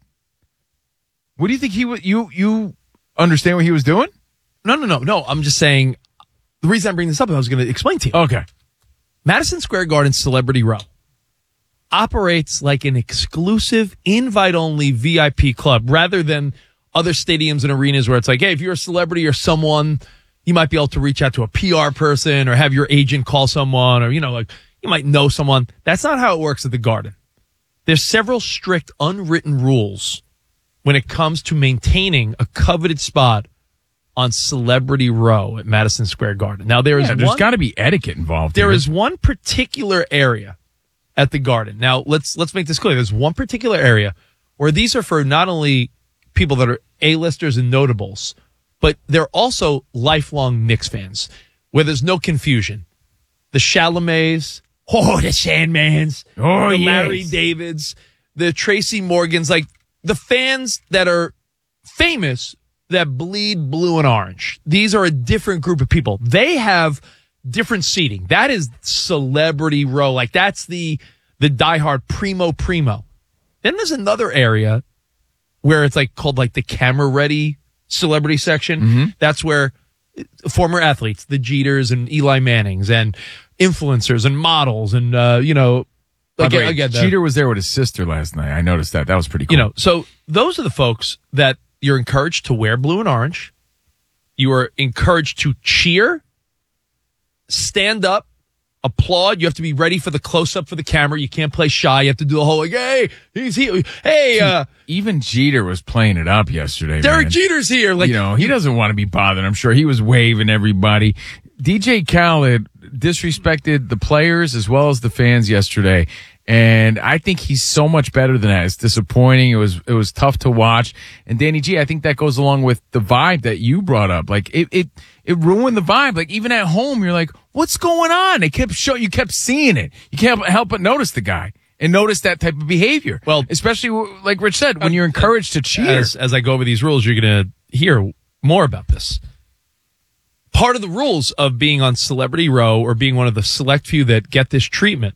What do you think he was? You you understand what he was doing? No, no, no, no. I'm just saying. The reason I'm bringing this up, I was going to explain to you. Okay. Madison Square Garden Celebrity Row operates like an exclusive, invite-only V I P club, rather than other stadiums and arenas where it's like, hey, if you're a celebrity or someone, you might be able to reach out to a P R person or have your agent call someone, or, you know, like you might know someone. That's not how it works at the Garden. There's several strict unwritten rules when it comes to maintaining a coveted spot on Celebrity Row at Madison Square Garden. Now, there is Yeah, there's one, got to be etiquette involved. there here. is one particular area at the Garden. Now, let's let's make this clear. There's one particular area where these are for not only people that are A-listers and notables, but they're also lifelong Knicks fans, where there's no confusion. The Chalamets, oh, the Sandmans, Oh, the yes. Larry Davids, the Tracy Morgans, like the fans that are famous that bleed blue and orange. These are a different group of people. They have different seating. That is Celebrity Row. Like that's the the diehard primo primo. Then there's another area where it's like called like the camera ready celebrity section. Mm-hmm. That's where former athletes, the Jeters and Eli Mannings, and influencers and models, and uh, you know, By the again, way, again, the- Jeter was there with his sister last night. I noticed that. That was pretty cool. you know, so those are the folks that you're encouraged to wear blue and orange. You are encouraged to cheer, stand up, applaud. You have to be ready for the close up for the camera. You can't play shy. You have to do the whole like, hey, he's here. Hey, uh, even Jeter was playing it up yesterday. Derek man. Jeter's here. Like, you know, he doesn't want to be bothered. I'm sure he was waving everybody. D J Khaled disrespected the players as well as the fans yesterday. And I think he's so much better than that. It's disappointing. It was, it was tough to watch. And Danny G, I think that goes along with the vibe that you brought up. Like it, it, it ruined the vibe. Like even at home, you're like, what's going on? They kept show, you kept seeing it. You can't help but notice the guy and notice that type of behavior. Well, especially like Rich said, when you're encouraged to cheer. As, as I go over these rules, you're going to hear more about this. Part of the rules of being on Celebrity Row or being one of the select few that get this treatment,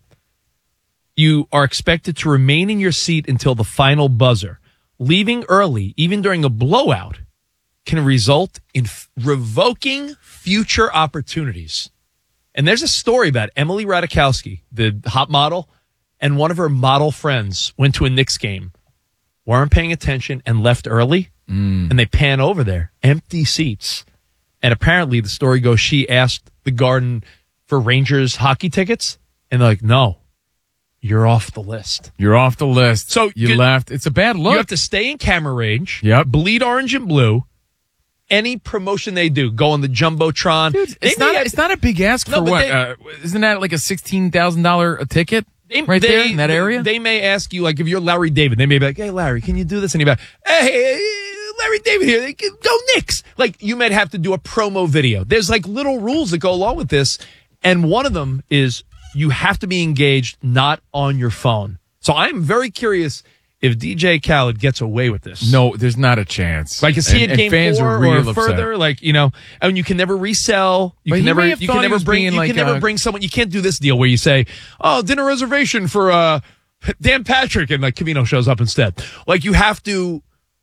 you are expected to remain in your seat until the final buzzer. Leaving early, even during a blowout, can result in f- revoking future opportunities. And there's a story about Emily Ratajkowski, the hot model, and one of her model friends went to a Knicks game, weren't paying attention, and left early. Mm. And they pan over there, empty seats. And apparently, the story goes, she asked the Garden for Rangers hockey tickets, and they're like, no, you're off the list. You're off the list. So you you- left. It's a bad look. You have to stay in camera range. Yep. Bleed orange and blue. Any promotion they do, go on the Jumbotron. Dude, They it's may not. have- It's not a big ask No, for but what? they- uh, isn't that like a sixteen thousand dollar a ticket They- right they- there in that area? They may ask you, like, if you're Larry David, they may be like, hey, Larry, can you do this? And you'd be like, hey, Larry David here, go Knicks. Like, you might have to do a promo video. There's, like, little rules that go along with this. And one of them is you have to be engaged, not on your phone. So I'm very curious if D J Khaled gets away with this. No, there's not a chance. Like, is he And- at and game fans four are real or upset. further? Like, you know, and you can never resell. You But can he never, may have you thought can he never was bring, being you like can never a- bring someone. You can't do this deal where you say, oh, dinner reservation for uh, Dan Patrick, and like Cavino shows up instead. Like, you have to,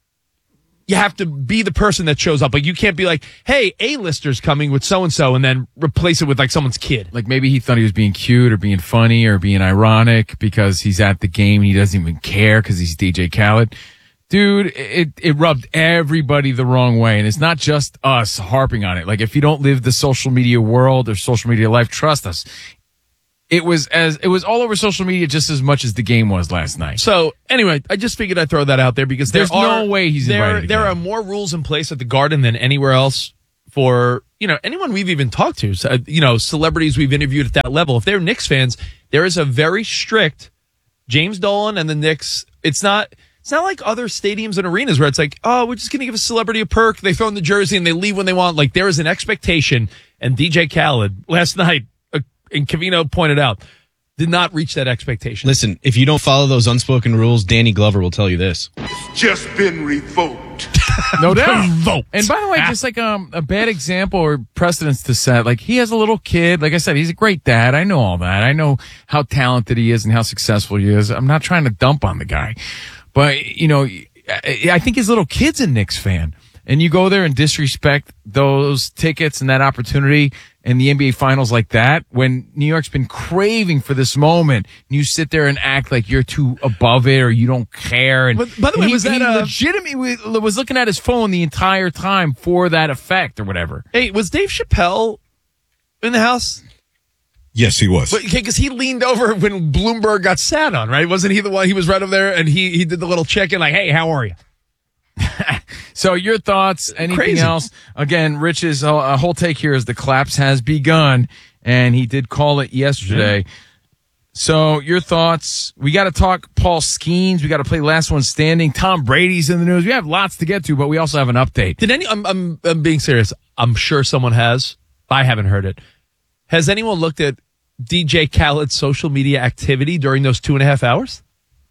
you have to be the person that shows up. Like, you can't be like, hey, A-lister's coming with so and so, and then replace it with like someone's kid. Like maybe he thought he was being cute or being funny or being ironic because he's at the game and he doesn't even care because he's D J Khaled. Dude, it, it rubbed everybody the wrong way. And it's not just us harping on it. Like, if you don't live the social media world or social media life, trust us. It was as it was all over social media just as much as the game was last night. So anyway, I just figured I'd throw that out there because there's there are, no way he's there. invited There again. are more rules in place at the Garden than anywhere else for, you know, anyone we've even talked to. So, you know, celebrities we've interviewed at that level. If they're Knicks fans, there is a very strict James Dolan and the Knicks. It's not. It's not like other stadiums and arenas where it's like, oh, we're just going to give a celebrity a perk. They throw in the jersey and they leave when they want. Like, there is an expectation. And D J Khaled last night, uh, and Covino pointed out, did not reach that expectation. Listen, if you don't follow those unspoken rules, Danny Glover will tell you this. Just been revoked. No doubt. Revoked. And by the way, just like um, a bad example or precedence to set, like he has a little kid. Like I said, he's a great dad. I know all that. I know how talented he is and how successful he is. I'm not trying to dump on the guy. But, you know, I think his little kid's a Knicks fan. And you go there and disrespect those tickets and that opportunity in the N B A Finals like that, when New York's been craving for this moment, and you sit there and act like you're too above it or you don't care. And But by the way, and he, was that he a- legitimately was looking at his phone the entire time for that effect or whatever. Hey, was Dave Chappelle in the house? Yes, he was. Because he leaned over when Bloomberg got sat on, right? Wasn't he the one? He was right over there, and he he did the little check-in like, hey, how are you? So your thoughts, anything Crazy. else? Again, Rich's uh, whole take here is the collapse has begun, and he did call it yesterday. Yeah. So your thoughts, we got to talk Paul Skeens. We got to play Last One Standing. Tom Brady's in the news. We have lots to get to, but we also have an update. Did any? I'm I'm I'm being serious. I'm sure someone has. I haven't heard it. Has anyone looked at D J Khaled's social media activity during those two and a half hours?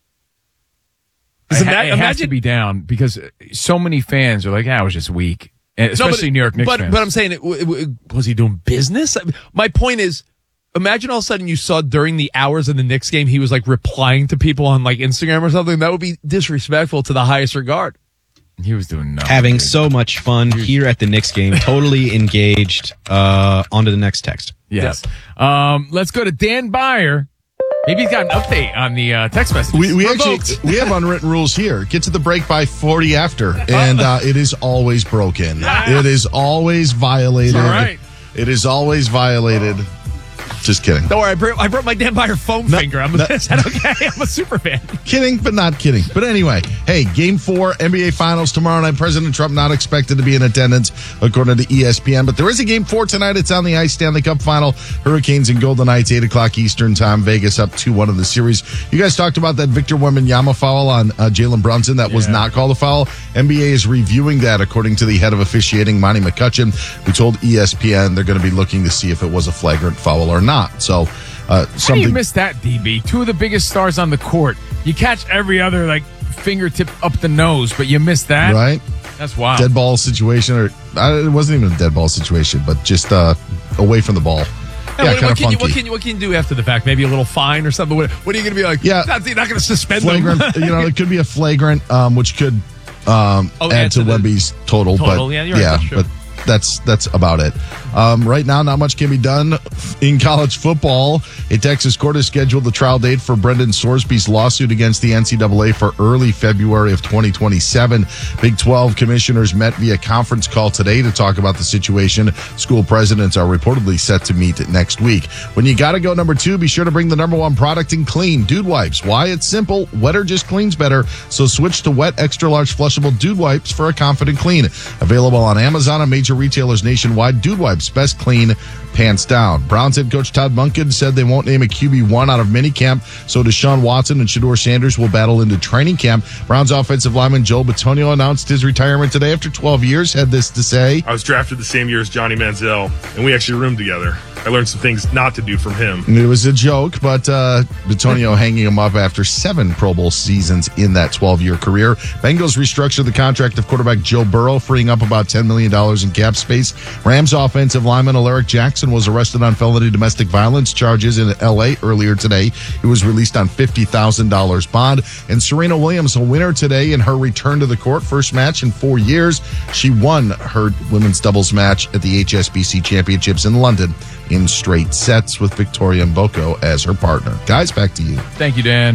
It, Ima- ha- it has imagine- to be down because so many fans are like, ah, it was just weak. And especially No, but- New York Knicks but, fans. But I'm saying, it, it, it- was he doing business? I mean, my point is, imagine all of a sudden you saw during the hours of the Knicks game, he was like replying to people on like Instagram or something. That would be disrespectful to the highest regard. He was doing nothing. Having so much fun here at the Knicks game, totally engaged. Uh, on to the next text. Yes. Um, let's go to Dan Byer. Maybe he's got an update on the uh, text message. We, we actually we have unwritten rules here. Get to the break by forty after, and uh, it is always broken. It is always violated. All right. It is always violated. Just kidding. Don't worry, I broke, I broke my Dan Byer foam No, finger. I'm, no. is that okay? I'm a super fan. Kidding, but not kidding. But anyway, hey, game four, N B A Finals tomorrow night. President Trump not expected to be in attendance, according to E S P N. But there is a game four tonight. It's on the Ice Stanley Cup final. Hurricanes and Golden Knights, eight o'clock Eastern time. Vegas up two one in the series. You guys talked about that Victor Wembanyama foul on uh, Jalen Brunson. That was not called a foul. N B A is reviewing that, according to the head of officiating, Monty McCutcheon, who told E S P N they're going to be looking to see if it was a flagrant foul or not. So, Uh, How do something. you miss that, D B? Two of the biggest stars on the court. You catch every other, like, fingertip up the nose, but you miss that? Right? That's wild. Dead ball situation, or uh, it wasn't even a dead ball situation, but just uh, away from the ball. Hey, yeah, what, kind what, of can funky. you, what, can you, what can you do after the fact? Maybe a little fine or something? What, what are you going to be like? Yeah. Not, you're not going to suspend flagrant, them. you know, it could be a flagrant, um, which could um, Oh, add add to to the Wemby's total. total. But Yeah, you're right, that's true. but that's that's about it. Um, right now, not much can be done in college football. A Texas court has scheduled the trial date for Brendan Sorsby's lawsuit against the N C double A for early February of twenty twenty-seven. Big twelve commissioners met via conference call today to talk about the situation. School presidents are reportedly set to meet next week. When you got to go number two, be sure to bring the number one product in clean, Dude Wipes. Why? It's simple. Wetter just cleans better. So switch to wet, extra large flushable Dude Wipes for a confident clean. Available on Amazon and major retailers nationwide. Dude Wipes, best clean, pants down. Browns head coach Todd Monken said they won't name a Q B one out of minicamp, so Deshaun Watson and Shedeur Sanders will battle into training camp. Browns offensive lineman Joel Bitonio announced his retirement today after twelve years, had this to say. I was drafted the same year as Johnny Manziel, and we actually roomed together. I learned some things not to do from him. It was a joke, but uh, Bitonio hanging him up after seven Pro Bowl seasons in that twelve-year career. Bengals restructured the contract of quarterback Joe Burrow, freeing up about ten million dollars in cap space. Rams offensive lineman Alaric Jackson was arrested on felony domestic violence charges in L A earlier today. He was released on fifty thousand dollars bond. And Serena Williams, a winner today in her return to the court, first match in four years. She won her women's doubles match at the H S B C Championships in London in straight sets with Victoria Mboko as her partner. Guys, back to you. Thank you, Dan.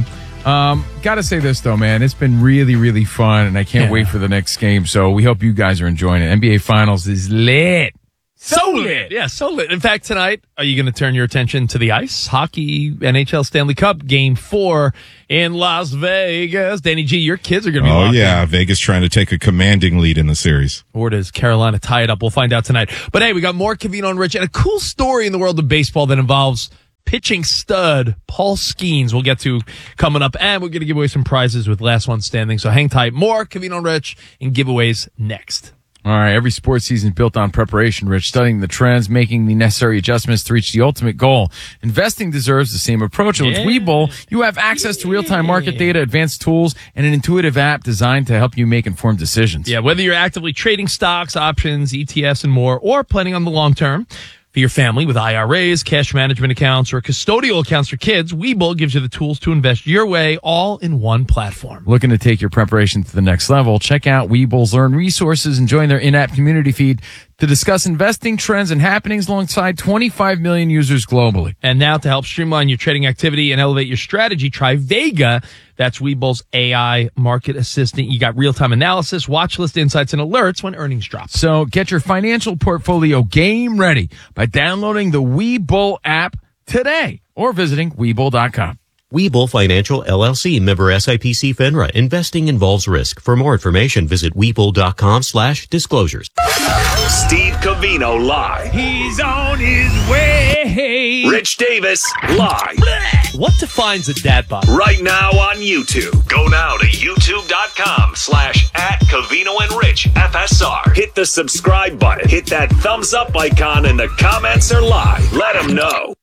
Um, gotta say this though, man. It's been really, really fun, and I can't Yeah. wait for the next game. So we hope you guys are enjoying it. N B A Finals is lit. So lit. Yeah, so lit. In fact, tonight, are you going to turn your attention to the ice? Hockey, N H L Stanley Cup, Game four in Las Vegas. Danny G, your kids are going to be Oh, locked yeah. in. Vegas trying to take a commanding lead in the series. Or does Carolina tie it up? We'll find out tonight. But hey, we got more Covino and Rich and a cool story in the world of baseball that involves pitching stud Paul Skeens. We'll get to coming up, and we're going to give away some prizes with Last One Standing. So hang tight. More Covino and Rich and giveaways next. All right, every sports season is built on preparation, Rich, studying the trends, making the necessary adjustments to reach the ultimate goal. Investing deserves the same approach. And with Yeah. Webull, you have access to real-time market data, advanced tools, and an intuitive app designed to help you make informed decisions. Yeah, whether you're actively trading stocks, options, E T Fs, and more, or planning on the long term for your family with I R As, cash management accounts, or custodial accounts for kids, Webull gives you the tools to invest your way all in one platform. Looking to take your preparation to the next level? Check out Webull's Learn Resources and join their in-app community feed to discuss investing trends and happenings alongside twenty-five million users globally. And now to help streamline your trading activity and elevate your strategy, try Vega. That's Webull's A I market assistant. You got real-time analysis, watch list insights, and alerts when earnings drop. So get your financial portfolio game ready by downloading the Webull app today or visiting Webull dot com. Webull Financial, L L C, member S I P C FINRA. Investing involves risk. For more information, visit Webull.com slash disclosures. Steve Covino live. He's on his way. Rich Davis live. What defines a dad bod? Right now on YouTube. Go now to YouTube.com slash at Covino and Rich F S R. Hit the subscribe button. Hit that thumbs up icon, and the comments are live. Let them know.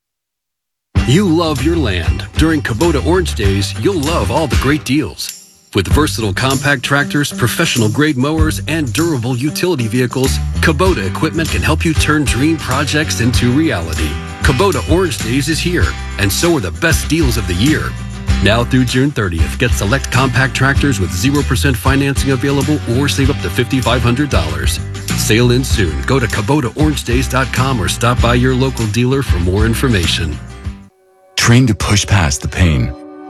You love your land. During Kubota Orange Days, you'll love all the great deals. With versatile compact tractors, professional-grade mowers, and durable utility vehicles, Kubota equipment can help you turn dream projects into reality. Kubota Orange Days is here, and so are the best deals of the year. Now through June thirtieth, get select compact tractors with zero percent financing available or save up to five thousand five hundred dollars. Sail in soon. Go to Kubota Orange Days dot com or stop by your local dealer for more information. Trained to push past the pain.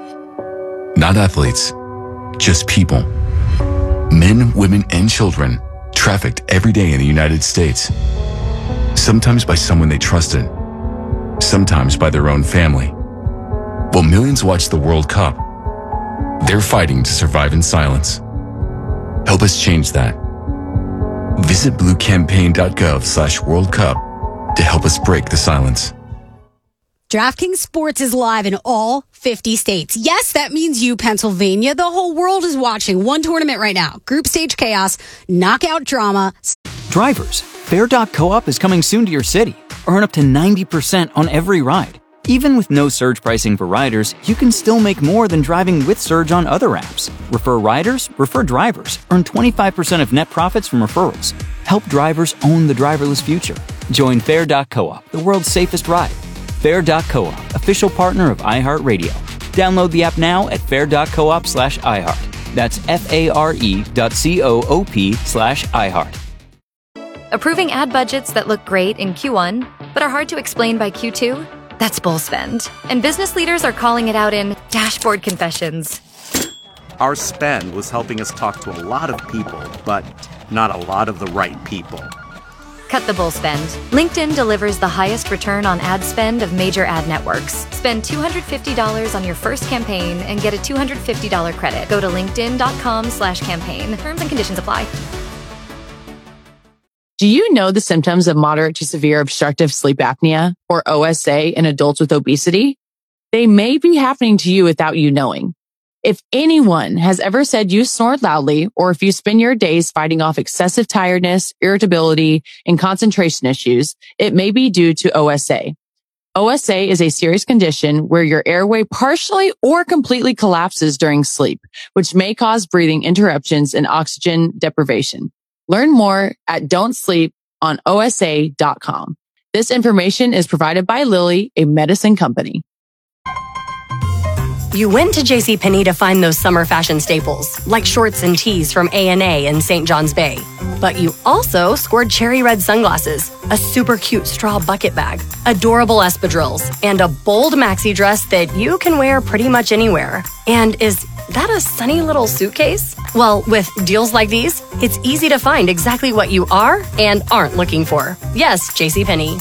Not athletes, just people. Men, women, and children trafficked every day in the United States. Sometimes by someone they trusted, sometimes by their own family. While millions watch the World Cup, they're fighting to survive in silence. Help us change that. Visit bluecampaign.gov slash World Cup to help us break the silence. DraftKings Sports is live in all fifty states. Yes, that means you, Pennsylvania. The whole world is watching one tournament right now. Group stage chaos, knockout drama. Drivers, Fair dot Co-op is coming soon to your city. Earn up to ninety percent on every ride. Even with no surge pricing for riders, you can still make more than driving with Surge on other apps. Refer riders, refer drivers. Earn twenty-five percent of net profits from referrals. Help drivers own the driverless future. Join Fair dot Co-op, the world's safest ride. Fair dot Co-op, official partner of iHeartRadio. Download the app now at fair dot coop slash iHeart. That's F-A-R-E dot C-O-O-P slash iHeart. Approving ad budgets that look great in Q one, but are hard to explain by Q two? That's bull spend. And business leaders are calling it out in dashboard confessions. Our spend was helping us talk to a lot of people, but not a lot of the right people. Cut the bull spend. LinkedIn delivers the highest return on ad spend of major ad networks. Spend two hundred fifty dollars on your first campaign and get a two hundred fifty dollars credit. Go to linkedin.com slash campaign. Terms and conditions apply. Do you know the symptoms of moderate to severe obstructive sleep apnea, or O S A, in adults with obesity? They may be happening to you without you knowing. If anyone has ever said you snore loudly, or if you spend your days fighting off excessive tiredness, irritability, and concentration issues, it may be due to O S A. O S A is a serious condition where your airway partially or completely collapses during sleep, which may cause breathing interruptions and oxygen deprivation. Learn more at don't sleep on O S A dot com. This information is provided by Lilly, a medicine company. You went to JCPenney to find those summer fashion staples, like shorts and tees from A and A in Saint John's Bay. But you also scored cherry red sunglasses, a super cute straw bucket bag, adorable espadrilles, and a bold maxi dress that you can wear pretty much anywhere. And is that a sunny little suitcase? Well, with deals like these, it's easy to find exactly what you are and aren't looking for. Yes, JCPenney.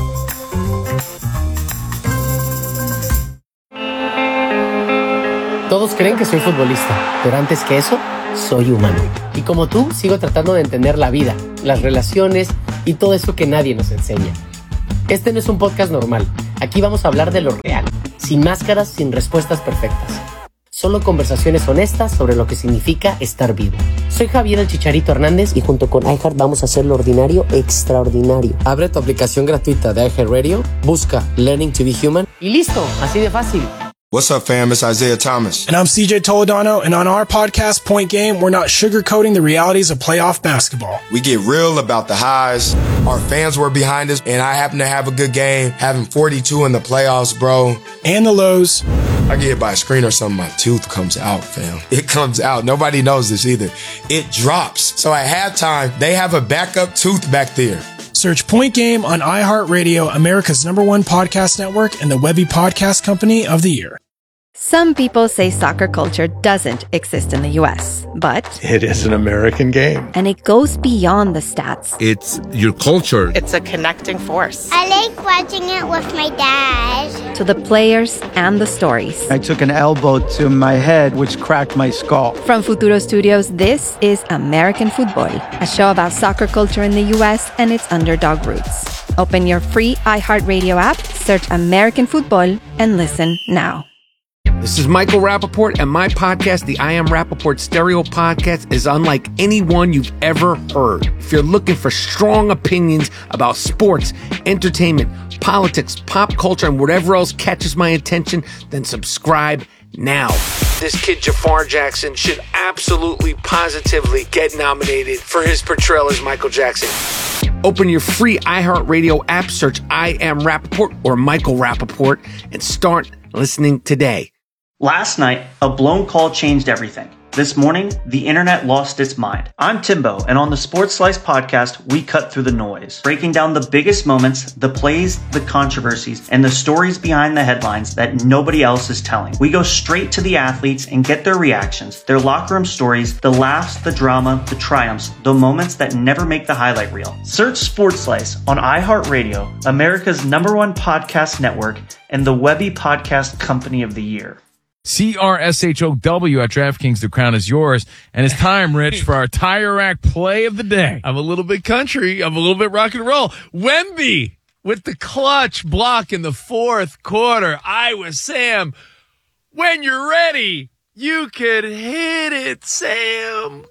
Todos creen que soy futbolista, pero antes que eso, soy humano. Y como tú, sigo tratando de entender la vida, las relaciones y todo eso que nadie nos enseña. Este no es un podcast normal. Aquí vamos a hablar de lo real, sin máscaras, sin respuestas perfectas. Solo conversaciones honestas sobre lo que significa estar vivo. Soy Javier el Chicharito Hernández y junto con iHeart vamos a hacer lo ordinario extraordinario. Abre tu aplicación gratuita de iHeartRadio, busca Learning to be Human y listo, así de fácil. What's up, fam? It's Isaiah Thomas. And I'm C J Toledano, and on our podcast, Point Game, we're not sugarcoating the realities of playoff basketball. We get real about the highs. Our fans were behind us, and I happen to have a good game, having forty-two in the playoffs, bro. And the lows. I get hit by a screen or something, my tooth comes out, fam. It comes out. Nobody knows this either. It drops. So at halftime, they have a backup tooth back there. Search Point Game on iHeartRadio, America's number one podcast network, and the Webby Podcast Company of the Year. Some people say soccer culture doesn't exist in the U S, but it is an American game. And it goes beyond the stats. It's your culture. It's a connecting force. I like watching it with my dad. To the players and the stories. I took an elbow to my head, which cracked my skull. From Futuro Studios, this is American Football, a show about soccer culture in the U S and its underdog roots. Open your free iHeartRadio app, search American Football, and listen now. This is Michael Rappaport, and my podcast, the I Am Rappaport Stereo Podcast, is unlike any one you've ever heard. If you're looking for strong opinions about sports, entertainment, politics, pop culture, and whatever else catches my attention, then subscribe now. This kid, Jafar Jackson, should absolutely, positively get nominated for his portrayal as Michael Jackson. Open your free iHeartRadio app, search I Am Rappaport or Michael Rappaport, and start listening today. Last night, a blown call changed everything. This morning, the internet lost its mind. I'm Timbo, and on the Sports Slice podcast, we cut through the noise, breaking down the biggest moments, the plays, the controversies, and the stories behind the headlines that nobody else is telling. We go straight to the athletes and get their reactions, their locker room stories, the laughs, the drama, the triumphs, the moments that never make the highlight reel. Search Sports Slice on iHeartRadio, America's number one podcast network, and the Webby Podcast Company of the Year. C R S H O W at DraftKings. The crown is yours. And it's time, Rich, for our Tire Rack play of the day. I'm a little bit country. I'm a little bit rock and roll. Wemby with the clutch block in the fourth quarter. Iowa Sam, when you're ready, you could hit it, Sam.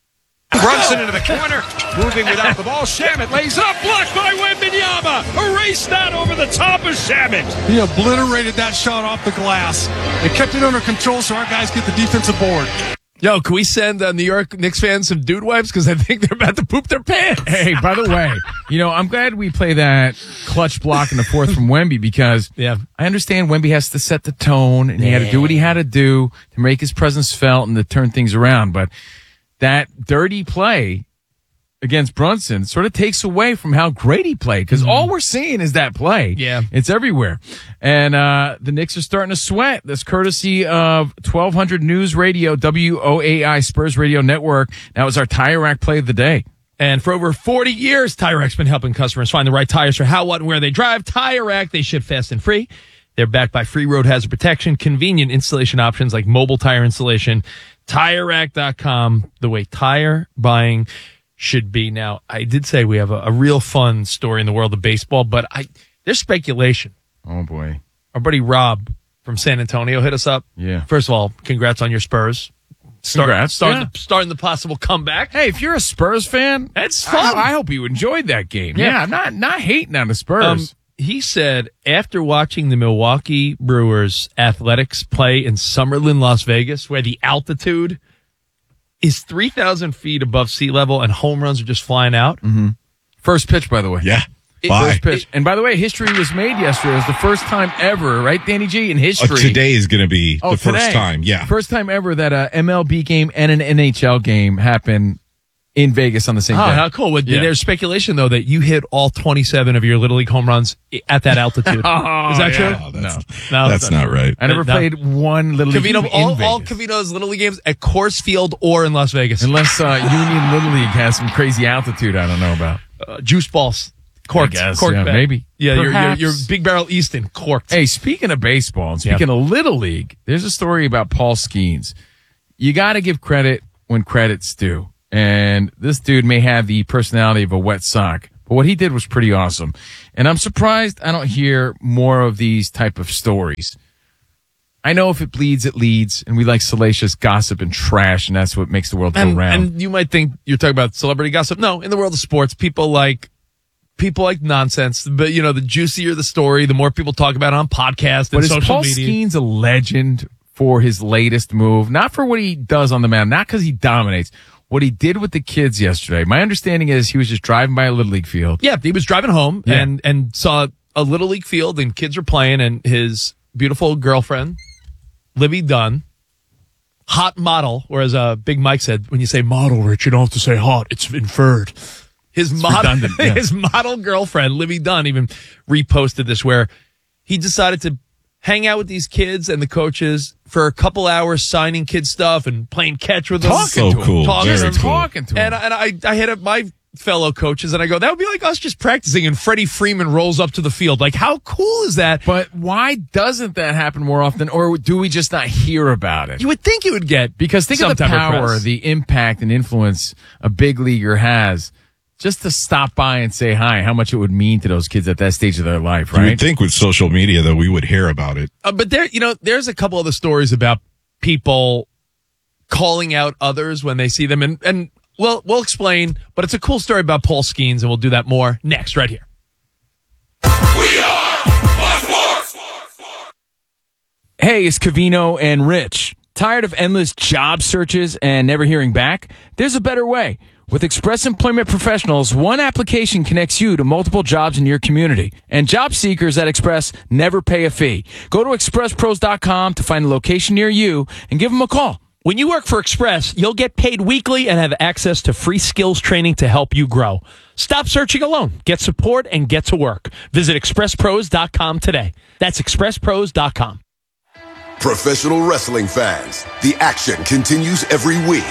Brunson into the corner, moving without the ball. Shamet lays up, blocked by Wembanyama. Erased that over the top of Shamet. He obliterated that shot off the glass. They kept it under control so our guys get the defensive board. Yo, can we send uh, New York Knicks fans some dude wipes? Because I think they're about to poop their pants. Hey, by the way, you know, I'm glad we play that clutch block in the fourth from Wemby because yeah. I understand Wemby has to set the tone and he had to do what he had to do to make his presence felt and to turn things around. But that dirty play against Brunson sort of takes away from how great he played because mm-hmm. all we're seeing is that play. Yeah. It's everywhere. And uh the Knicks are starting to sweat. That's courtesy of twelve hundred News Radio, W O A I Spurs Radio Network. That was our Tire Rack play of the day. And for over forty years, Tire Rack's been helping customers find the right tires for how, what, and where they drive. Tire Rack, they ship fast and free. They're backed by free road hazard protection, convenient installation options like mobile tire installation. Tire Rack dot com, the way tire buying should be. Now, I did say we have a, a real fun story in the world of baseball, but I there's speculation. Oh, boy. Our buddy Rob from San Antonio hit us up. Yeah. First of all, congrats on your Spurs. Start, Congrats. Starting, Yeah. the, starting the possible comeback. Hey, if you're a Spurs fan, that's fun. I, I hope you enjoyed that game. Yeah. Yeah, I'm not, not hating on the Spurs. Um, he said after watching the Milwaukee Brewers athletics play in Summerlin, Las Vegas, where the altitude is three thousand feet above sea level and home runs are just flying out. Mm-hmm. First pitch, by the way. Yeah. Bye. First pitch. And by the way, history was made yesterday. It was the first time ever, right, Danny G, in history. Uh, today is going to be oh, the today. first time. Yeah. First time ever that a M L B game and an N H L game happen in Vegas on the same oh, day. how cool. Well, Yeah. There's speculation, though, that you hit all twenty-seven of your Little League home runs at that altitude. Oh, is that yeah. true? Oh, that's, no. that's not right. I never No. played one Little League Covino, game all, in all Vegas. Covino's Little League games at Coors Field or in Las Vegas. Unless uh, Union Little League has some crazy altitude I don't know about. Uh, juice balls. Corked. I guess, corked yeah, back. maybe. Yeah, you're, you're, Perhaps. you're Big Barrel Easton. Corked. Hey, speaking of baseball and speaking Yeah. of Little League, there's a story about Paul Skeens. You got to give credit when credit's due. And this dude may have the personality of a wet sock, but what he did was pretty awesome. And I'm surprised I don't hear more of these type of stories. I know if it bleeds, it leads, and we like salacious gossip and trash, and that's what makes the world go and, round. and you might think you're talking about celebrity gossip. No, in the world of sports, people like people like nonsense. But you know, the juicier the story, the more people talk about it on podcasts and But is social Paul media. Skeens a legend for his latest move? Not for what he does on the mound, not because he dominates. What he did with the kids yesterday. My understanding is he was just driving by a Little League field. Yeah, he was driving home Yeah. and and saw a Little League field and kids were playing, and his beautiful girlfriend, Libby Dunn, hot model, or as uh, Big Mike said, when you say model, Rich, you don't have to say hot. It's inferred. His model, redundant, yeah. his model girlfriend, Libby Dunn, even reposted this where he decided to hang out with these kids and the coaches for a couple hours, signing kid stuff and playing catch with them. Talking So to him. cool. Talking Very to him. cool. Talking to him. And, and I, I hit up my fellow coaches and I go, that would be like us just practicing and Freddie Freeman rolls up to the field. Like, how cool is that? But why doesn't that happen more often, or do we just not hear about it? You would think it would get Because think some of the type of power, press. the impact and influence a big leaguer has. Just to stop by and say hi, how much it would mean to those kids at that stage of their life, You right? would think with social media that we would hear about it. Uh, but there, you know, there's a couple of the stories about people calling out others when they see them, and and well, we'll explain. But it's a cool story about Paul Skeens, and we'll do that more next, right here. Hey, it's Covino and Rich. Tired of endless job searches and never hearing back? There's a better way. With Express Employment Professionals, one application connects you to multiple jobs in your community. And job seekers at Express never pay a fee. Go to express pros dot com to find a location near you and give them a call. When you work for Express, you'll get paid weekly and have access to free skills training to help you grow. Stop searching alone. Get support and get to work. Visit express pros dot com today. That's express pros dot com. Professional wrestling fans, the action continues every week.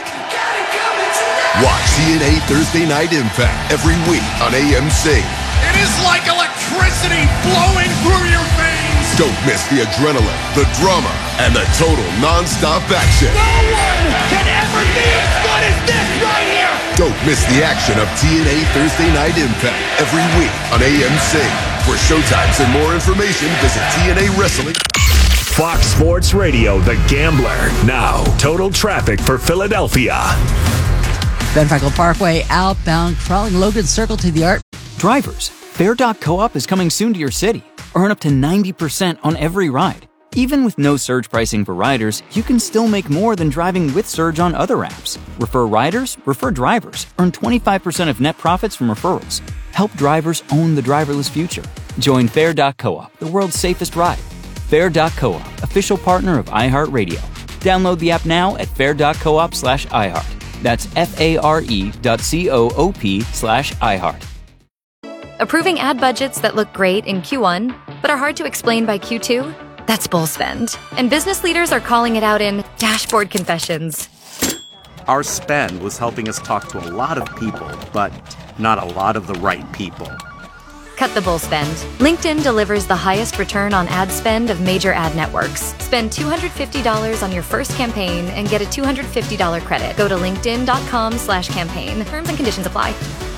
Watch T N A Thursday Night Impact every week on A M C. It is like electricity flowing through your veins. Don't miss the adrenaline, the drama, and the total non-stop action. No one can ever be as good as this right here. Don't miss the action of T N A Thursday Night Impact every week on A M C. For showtimes and more information, visit T N A Wrestling. Fox Sports Radio, The Gambler. Now, total traffic for Philadelphia. Ben Franklin Parkway, outbound, crawling Logan Circle to the Art. Drivers, Fair dot Co-op is coming soon to your city. Earn up to ninety percent on every ride. Even with no surge pricing for riders, you can still make more than driving with surge on other apps. Refer riders, refer drivers. Earn twenty-five percent of net profits from referrals. Help drivers own the driverless future. Join Fair dot Co-op, the world's safest ride. Fair dot Co-op, official partner of iHeartRadio. Download the app now at fair dot coop slash iHeart. That's F-A-R-E dot C-O-O-P slash iHeart. Approving ad budgets that look great in Q one, but are hard to explain by Q two? That's bull spend. And business leaders are calling it out in dashboard confessions. Our spend was helping us talk to a lot of people, but not a lot of the right people. Cut the bull spend. LinkedIn delivers the highest return on ad spend of major ad networks. Spend two hundred fifty dollars on your first campaign and get a two hundred fifty dollars credit. Go to linkedin.com slash campaign. Terms and conditions apply.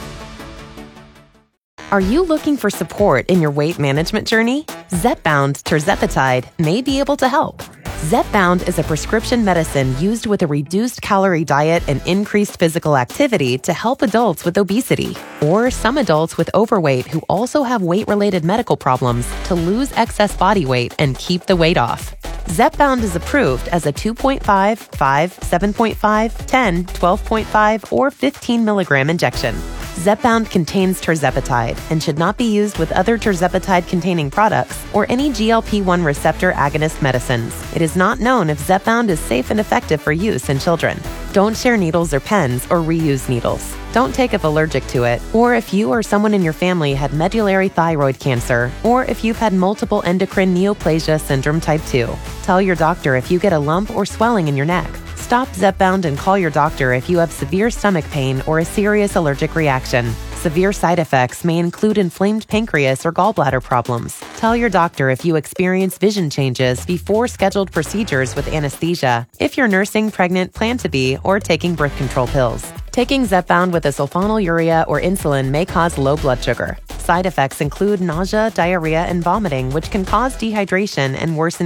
Are you looking for support in your weight management journey? Zepbound tirzepatide may be able to help. Zepbound is a prescription medicine used with a reduced calorie diet and increased physical activity to help adults with obesity or some adults with overweight who also have weight-related medical problems to lose excess body weight and keep the weight off. Zepbound is approved as a two point five, five, seven point five, ten, twelve point five, or fifteen milligram injection. Zepbound contains tirzepatide and should not be used with other tirzepatide-containing products or any G L P one receptor agonist medicines. It is not known if Zepbound is safe and effective for use in children. Don't share needles or pens or reuse needles. Don't take if allergic to it, or if you or someone in your family had medullary thyroid cancer, or if you've had multiple endocrine neoplasia syndrome type two. Tell your doctor if you get a lump or swelling in your neck. Stop Zepbound and call your doctor if you have severe stomach pain or a serious allergic reaction. Severe side effects may include inflamed pancreas or gallbladder problems. Tell your doctor if you experience vision changes before scheduled procedures with anesthesia, if you're nursing, pregnant, plan to be, or taking birth control pills. Taking Zepbound with a sulfonylurea or insulin may cause low blood sugar. Side effects include nausea, diarrhea, and vomiting, which can cause dehydration and worsen